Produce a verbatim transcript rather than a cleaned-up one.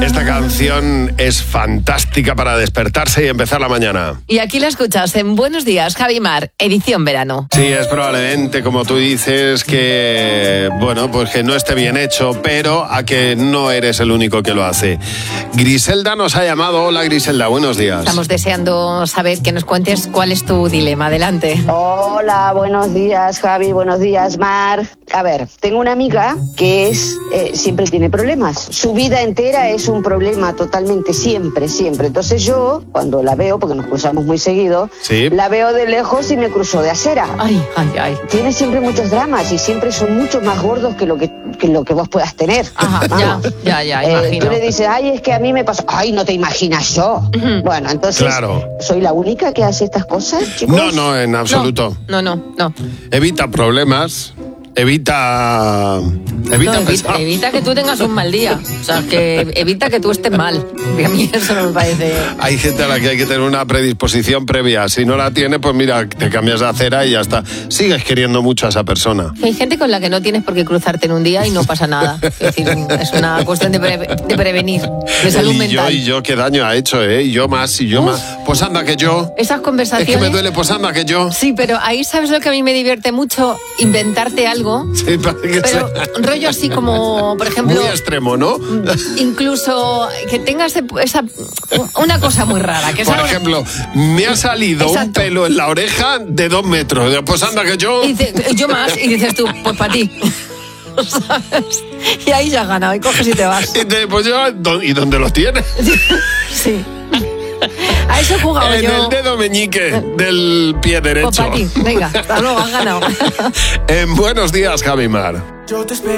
Esta canción es fantástica para despertarse y empezar la mañana. Y aquí la escuchas en Buenos Días, Javi Mar, edición verano. Sí, es probablemente, como tú dices, que, bueno, pues que no esté bien hecho, pero a que no eres el único que lo hace. Griselda nos ha llamado. Hola, Griselda, buenos días. Estamos deseando saber que nos cuentes cuál es tu dilema. Adelante. Hola, buenos días, Javi, buenos días, Mar. A ver, tengo una amiga que es eh, siempre tiene problemas. Su vida entera es un problema totalmente, siempre, siempre. Entonces yo, cuando la veo, porque nos cruzamos muy seguido, sí. la veo de lejos y me cruzo de acera. Ay, ay, ay. Tiene siempre muchos dramas y siempre son mucho más gordos que lo que, que, lo que vos puedas tener. Ajá, ya, ya, ya, eh, imagino. Tú le dices, ay, es que a mí me pasó. Ay, no te imaginas yo. Uh-huh. Bueno, entonces, claro. ¿soy la única que hace estas cosas, chicos? No, no, en absoluto. No, no, no. no. Evita problemas. Evita... Evita, no, evita, evita que tú tengas un mal día. O sea, que evita que tú estés mal. A mí eso no me parece... Hay gente a la que hay que tener una predisposición previa. Si no la tiene, pues mira, te cambias de acera y ya está. Sigues queriendo mucho a esa persona. Hay gente con la que no tienes por qué cruzarte en un día y no pasa nada. Es decir, es una cuestión de, pre- de prevenir, de salud y mental. Yo, y yo, qué daño ha hecho, ¿eh? Y yo más, y yo Uf, más. Pues anda que yo. Esas conversaciones... Es que me duele, pues anda que yo. Sí, pero ahí, ¿sabes lo que a mí me divierte mucho? Inventarte algo. Sí, para que pero sea... rollo así como, por ejemplo... Muy extremo, ¿no? Incluso que tengas esa, una cosa muy rara. Que por una... ejemplo, me ha salido Exacto. un pelo en la oreja de dos metros. Pues anda que yo... Y dice, yo más. Y dices tú, pues para ti. ¿Sabes? Y ahí ya has ganado y coges y te vas. Y te, pues yo, ¿y dónde los tienes? Sí. A eso he jugado en yo. En el dedo meñique del pie derecho. Pues para ti. Venga, hasta luego, has ganado. En Buenos Días, Javi Mar.